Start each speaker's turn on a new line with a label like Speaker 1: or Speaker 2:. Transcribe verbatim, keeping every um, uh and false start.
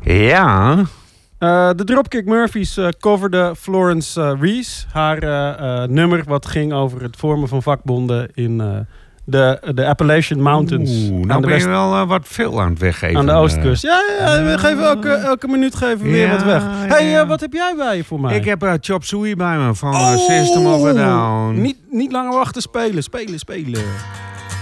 Speaker 1: Ja.
Speaker 2: Uh, de Dropkick Murphys uh, coverde Florence uh, Reese. Haar uh, uh, nummer wat ging over het vormen van vakbonden in uh, de, de Appalachian Mountains.
Speaker 1: Oeh, nou ben west... je wel uh, wat veel aan het weggeven.
Speaker 2: Aan de oostkust. Ja, ja, we geven elke, elke minuut geven we ja, weer wat weg. Ja. Hey, uh, wat heb jij bij je voor mij?
Speaker 1: Ik heb uh, Chop Suey bij me van oh, System of a Down.
Speaker 2: Niet, niet langer wachten, spelen, spelen, spelen.